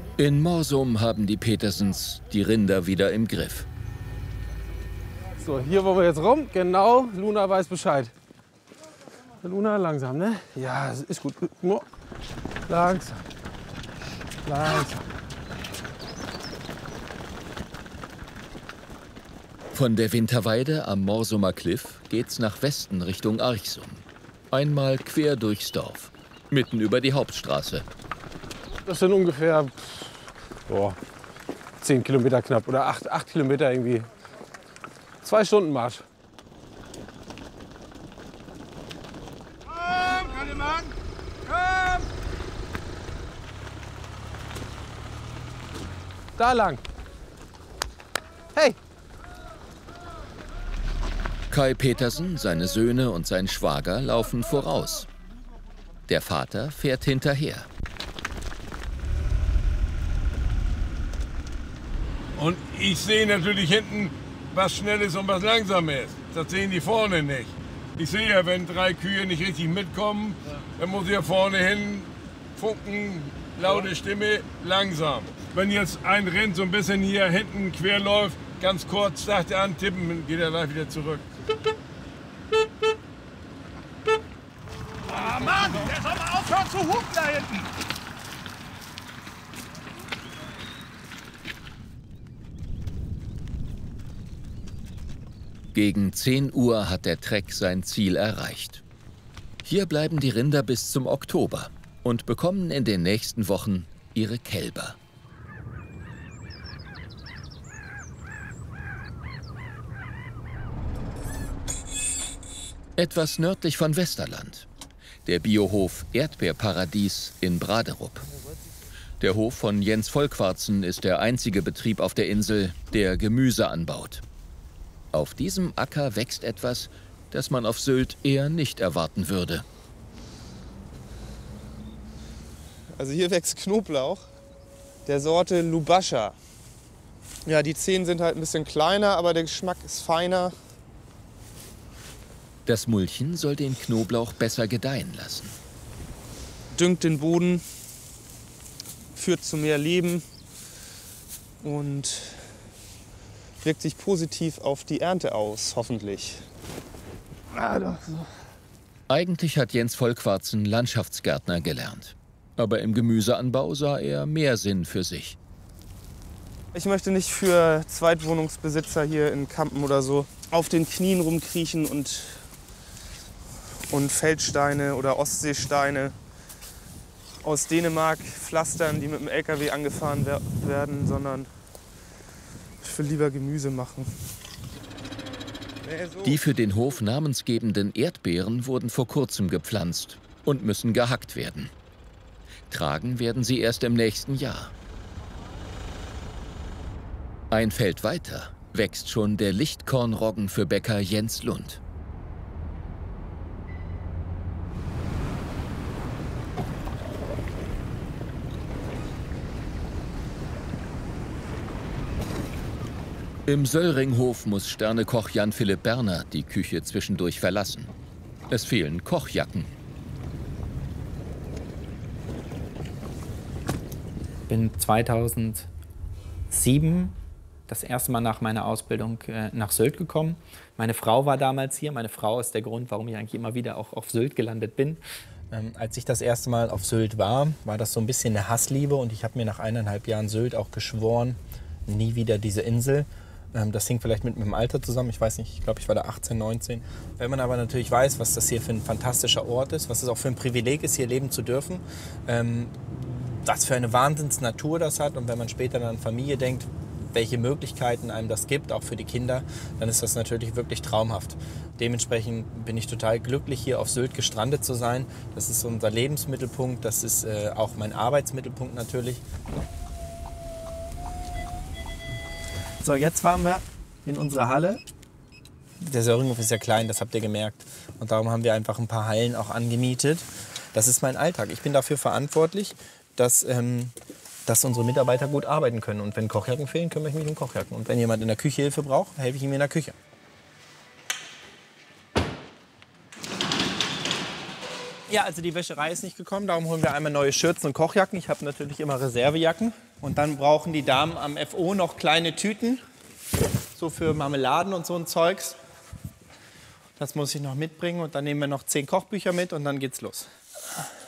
In Morsum haben die Petersens die Rinder wieder im Griff. So, hier wollen wir jetzt rum. Genau, Luna weiß Bescheid. Luna, langsam, ne? Ja, ist gut. Langsam. Langsam. Von der Winterweide am Morsumer Kliff geht's nach Westen Richtung Archsum. Einmal quer durchs Dorf, mitten über die Hauptstraße. Das sind ungefähr 10 Kilometer knapp oder 8 Kilometer irgendwie. 2 Stunden Marsch. Da lang. Hey! Kai Petersen, seine Söhne und sein Schwager laufen voraus. Der Vater fährt hinterher. Und ich sehe natürlich hinten, was schnell ist und was langsam ist. Das sehen die vorne nicht. Ich sehe ja, wenn 3 Kühe nicht richtig mitkommen, dann muss ich ja vorne hin funken, laute Stimme, langsam. Wenn jetzt ein Rind so ein bisschen hier hinten quer läuft, ganz kurz sagt er antippen, dann geht er gleich wieder zurück. Ah, Mann, der soll mal aufhören zu hupen da hinten. Gegen 10 Uhr hat der Treck sein Ziel erreicht. Hier bleiben die Rinder bis zum Oktober und bekommen in den nächsten Wochen ihre Kälber. Etwas nördlich von Westerland. Der Biohof Erdbeerparadies in Braderup. Der Hof von Jens Vollquarzen ist der einzige Betrieb auf der Insel, der Gemüse anbaut. Auf diesem Acker wächst etwas, das man auf Sylt eher nicht erwarten würde. Also hier wächst Knoblauch der Sorte Lubascha. Ja, die Zehen sind halt ein bisschen kleiner, aber der Geschmack ist feiner. Das Mulchen soll den Knoblauch besser gedeihen lassen. Düngt den Boden, führt zu mehr Leben und wirkt sich positiv auf die Ernte aus, hoffentlich. Eigentlich hat Jens Vollquarzen Landschaftsgärtner gelernt. Aber im Gemüseanbau sah er mehr Sinn für sich. Ich möchte nicht für Zweitwohnungsbesitzer hier in Kampen oder so auf den Knien rumkriechen und Feldsteine oder Ostseesteine aus Dänemark pflastern, die mit dem LKW angefahren werden, sondern ich will lieber Gemüse machen. Die für den Hof namensgebenden Erdbeeren wurden vor kurzem gepflanzt und müssen gehackt werden. Tragen werden sie erst im nächsten Jahr. Ein Feld weiter wächst schon der Lichtkornroggen für Bäcker Jens Lund. Im Söllringhof muss Sternekoch Jan-Philipp Berner die Küche zwischendurch verlassen. Es fehlen Kochjacken. Ich bin 2007 das erste Mal nach meiner Ausbildung nach Sylt gekommen. Meine Frau war damals hier. Meine Frau ist der Grund, warum ich eigentlich immer wieder auch auf Sylt gelandet bin. Als ich das erste Mal auf Sylt war das so ein bisschen eine Hassliebe. Und ich habe mir nach 1,5 Jahren Sylt auch geschworen, nie wieder diese Insel. Das hing vielleicht mit meinem Alter zusammen, ich weiß nicht, ich glaube, ich war da 18, 19. Wenn man aber natürlich weiß, was das hier für ein fantastischer Ort ist, was es auch für ein Privileg ist, hier leben zu dürfen, was für eine Wahnsinnsnatur das hat und wenn man später dann an Familie denkt, welche Möglichkeiten einem das gibt, auch für die Kinder, dann ist das natürlich wirklich traumhaft. Dementsprechend bin ich total glücklich, hier auf Sylt gestrandet zu sein. Das ist unser Lebensmittelpunkt, das ist auch mein Arbeitsmittelpunkt natürlich. So, jetzt fahren wir in unsere Halle. Der Söllringhof ist ja klein, das habt ihr gemerkt. Und darum haben wir einfach ein paar Hallen auch angemietet. Das ist mein Alltag. Ich bin dafür verantwortlich, dass unsere Mitarbeiter gut arbeiten können. Und wenn Kochjacken fehlen, kümmere ich mich um Kochjacken. Und wenn jemand in der Küche Hilfe braucht, helfe ich ihm in der Küche. Ja, also die Wäscherei ist nicht gekommen, darum holen wir einmal neue Schürzen und Kochjacken. Ich habe natürlich immer Reservejacken. Und dann brauchen die Damen am FO noch kleine Tüten, so für Marmeladen und so ein Zeugs. Das muss ich noch mitbringen und dann nehmen wir noch 10 Kochbücher mit und dann geht's los.